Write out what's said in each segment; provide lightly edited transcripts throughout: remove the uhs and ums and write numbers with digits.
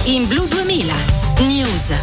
In Blu 2000 News.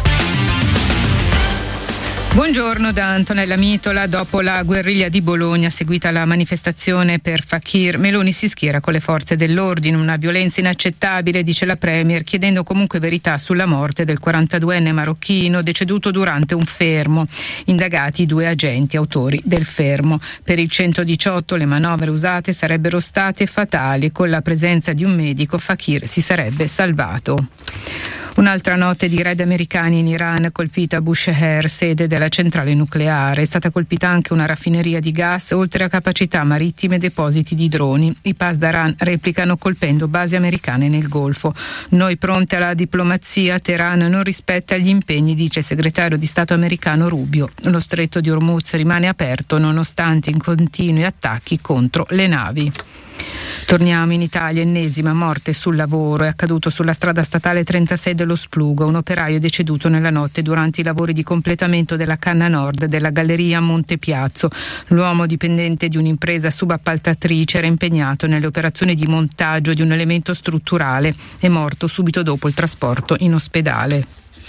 Buongiorno da Antonella Mitola. Dopo la guerriglia di Bologna seguita la manifestazione per Fakir, Meloni si schiera con le forze dell'ordine. Una violenza inaccettabile, dice la Premier, chiedendo comunque verità sulla morte del 42enne marocchino deceduto durante un fermo. Indagati i 2 agenti autori del fermo. Per il 118 le manovre usate sarebbero state fatali. Con la presenza di un medico Fakir si sarebbe salvato. Un'altra notte di raid americani in Iran, colpita Bushehr, sede della centrale nucleare. È stata colpita anche una raffineria di gas, oltre a capacità marittime e depositi di droni. I Pasdaran replicano colpendo basi americane nel Golfo. Noi pronti alla diplomazia, Teheran non rispetta gli impegni, dice il segretario di Stato americano Rubio. Lo stretto di Hormuz rimane aperto nonostante i continui attacchi contro le navi. Torniamo in Italia, ennesima morte sul lavoro. È accaduto sulla strada statale 36 dello Splugo. Un operaio è deceduto nella notte durante i lavori di completamento della canna nord della galleria Monte Piazzo. L'uomo, dipendente di un'impresa subappaltatrice, era impegnato nelle operazioni di montaggio di un elemento strutturale. È morto subito dopo il trasporto in ospedale.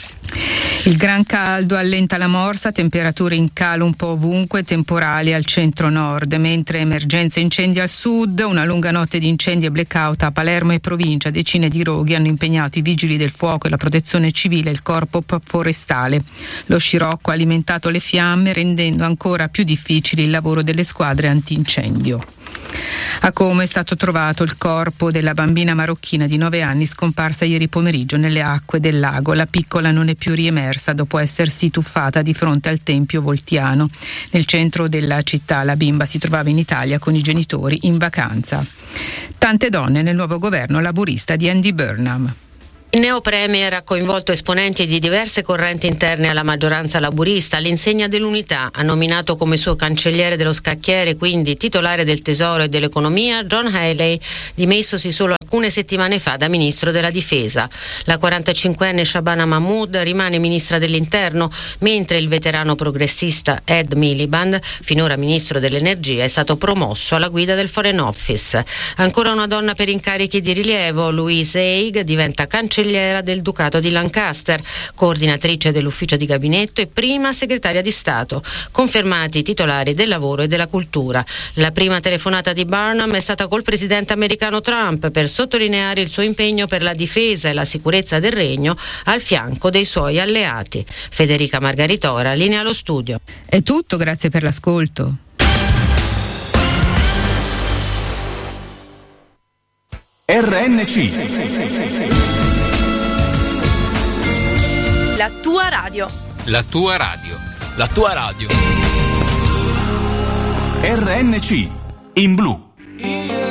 Il gran caldo allenta la morsa, temperature in calo un po' ovunque, temporali al centro-nord, mentre emergenza incendi al sud, una lunga notte di incendi e blackout a Palermo e provincia. Decine di roghi hanno impegnato i vigili del fuoco e la protezione civile e il corpo forestale. Lo scirocco ha alimentato le fiamme, rendendo ancora più difficile il lavoro delle squadre antincendio. A Como è stato trovato il corpo della bambina marocchina di 9 anni scomparsa ieri pomeriggio nelle acque del lago. La piccola non è più riemersa dopo essersi tuffata di fronte al Tempio Voltiano. Nel centro della città la bimba si trovava in Italia con i genitori in vacanza. Tante donne nel nuovo governo laburista di Andy Burnham. Il neo premier ha coinvolto esponenti di diverse correnti interne alla maggioranza laburista all'insegna dell'unità. Ha nominato come suo cancelliere dello scacchiere, quindi titolare del tesoro e dell'economia, John Haley, dimessosi solo alcune settimane fa da ministro della difesa. La 45enne Shabana Mahmood rimane ministra dell'interno, mentre il veterano progressista Ed Miliband, finora ministro dell'energia, è stato promosso alla guida del Foreign Office. Ancora una donna per incarichi di rilievo, Louise Haig, diventa cancelliera del Ducato di Lancaster, coordinatrice dell'ufficio di gabinetto e prima segretaria di Stato, confermati i titolari del lavoro e della cultura. La prima telefonata di Burnham è stata col presidente americano Trump per sottolineare il suo impegno per la difesa e la sicurezza del regno al fianco dei suoi alleati. Federica Margaritora, linea allo studio. È tutto, grazie per l'ascolto. RNC. La tua radio. La tua radio. La tua radio. RNC in blu.